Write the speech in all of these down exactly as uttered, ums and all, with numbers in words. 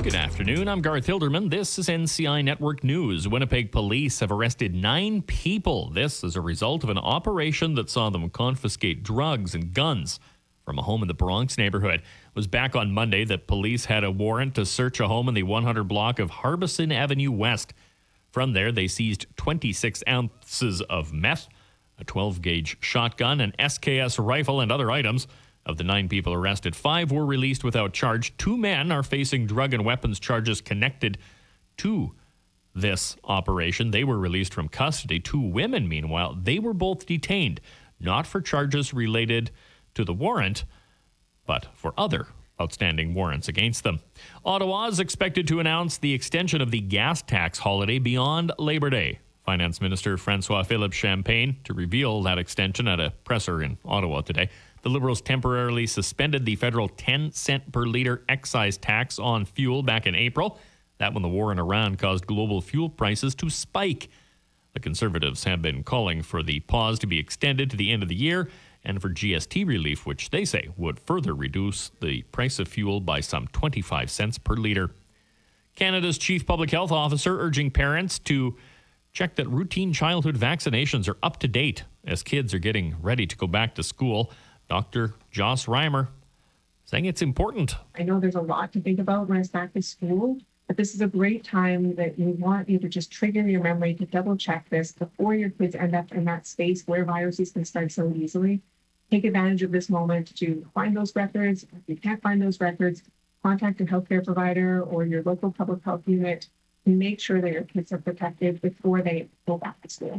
Good afternoon. I'm Garth Hilderman. This is N C I Network News. Winnipeg police have arrested nine people. This is a result of an operation that saw them confiscate drugs and guns from a home in the Bronx neighborhood. It was back on Monday that police had a warrant to search a home in the one hundred block of Harbison Avenue West. From there, they seized twenty-six ounces of meth, a twelve gauge shotgun, an S K S rifle, and other items. Of the nine people arrested, five were released without charge. Two men are facing drug and weapons charges connected to this operation. They were released from custody. Two women, meanwhile, they were both detained, not for charges related to the warrant, but for other outstanding warrants against them. Ottawa is expected to announce the extension of the gas tax holiday beyond Labor Day. Finance Minister Francois-Philippe Champagne to reveal that extension at a presser in Ottawa today. The Liberals temporarily suspended the federal ten cent per litre excise tax on fuel back in April. That when the war in Iran caused global fuel prices to spike. The Conservatives have been calling for the pause to be extended to the end of the year and for G S T relief, which they say would further reduce the price of fuel by some twenty-five cents per litre. Canada's chief public health officer urging parents to check that routine childhood vaccinations are up to date as kids are getting ready to go back to school. Doctor Joss Reimer saying it's important. I know there's a lot to think about when it's back to school, but this is a great time that we want you to just trigger your memory to double check this before your kids end up in that space where viruses can spread so easily. Take advantage of this moment to find those records. If you can't find those records, contact a healthcare provider or your local public health unit and make sure that your kids are protected before they go back to school.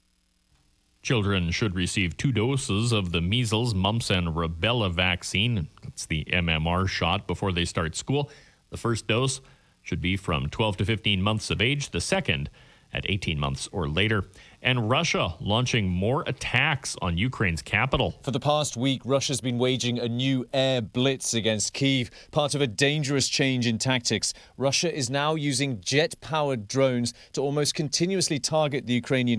Children should receive two doses of the measles, mumps, and rubella vaccine. That's the M M R shot before they start school. The first dose should be from twelve to fifteen months of age. The second at eighteen months or later. And Russia launching more attacks on Ukraine's capital. For the past week, Russia's been waging a new air blitz against Kyiv, part of a dangerous change in tactics. Russia is now using jet-powered drones to almost continuously target the Ukrainian